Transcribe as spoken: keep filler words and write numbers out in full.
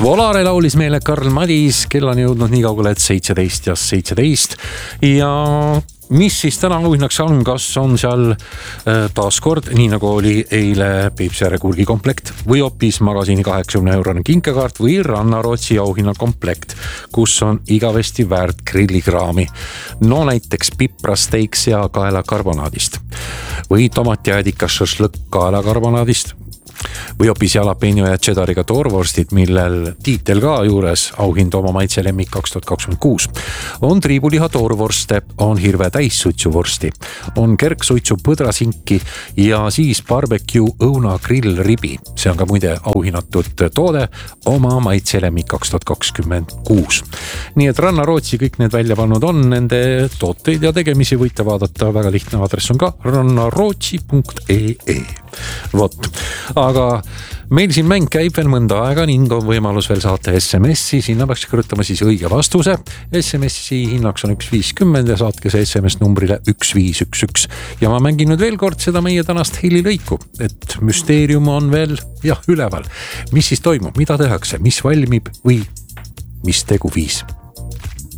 Volare laulis meile Karl Madis, kell on jõudnud nii kaugele, et seitseteist ja seitseteist ja mis siis täna auhinnaks on, kas on seal äh, taaskord, nii nagu oli eile Peipsiääre kurgikomplekt või hoopis magasiini kaheksakümne eurone kinkekaart või Rannarootsi auhinnakomplekt, kus on igavesti väärt grillikraami. No näiteks piprasteaks ja kaelakarbonaadist või tomatijäädikas šašlõkk kaelakarbonaadist või hoopis jalapeno ja cheddariga toorvorstid, millel tiitel ka juures auhind oma maitse lemmik kaks tuhat kakskümmend kuus. On triibuliha toorvorste, on hirve täissuitsuvorsti, on kerksuitsu põdrasinki ja siis barbecue õuna grillribi. See on ka muide auhinnatud toode oma maitse lemmik kaks tuhat kakskümmend kuus. Nii et Rannarootsi kõik need välja pannud on, nende tooteid ja tegemisi võite vaadata, väga lihtne aadress on ka rannarootsi punkt ee. Vot, aga meil siin mäng käib veel mõnda aega ning on võimalus veel saata S M S-i, sinna peaks kirjutama siis õige vastuse. S M S-i hinnaks on üks viiskümmend ja saatke see S M S numbrile üks viis üks üks. Ja ma mängin nüüd veel kord seda meie tänast helilõiku, et müsteerium on veel jah üleval. Mis siis toimub, mida tehakse, mis valmib või mis tegu viis?